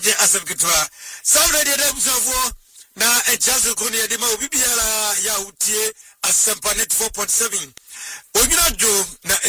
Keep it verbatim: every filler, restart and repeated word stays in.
enye asem kitwa sound radio da busafo na ejazo ko ne de ma obi biara ya utie asempa net four point seven onyina jo na